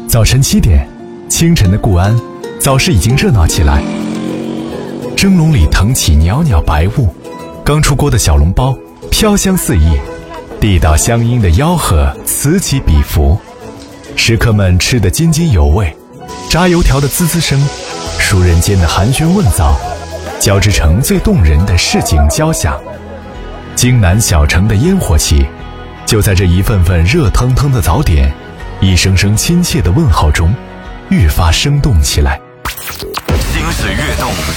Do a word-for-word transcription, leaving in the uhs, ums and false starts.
早晨七点，清晨的固安早市已经热闹起来。蒸笼里腾起袅袅白雾，刚出锅的小笼包飘香四溢，地道乡音的吆喝此起彼伏。食客们吃得津津有味，炸油条的滋滋声，熟人间的寒暄问早，交织成最动人的市井交响。京南小城的烟火气，就在这一份份热腾腾的早点，一声声亲切的问候中，愈发生动起来。 心水跃动，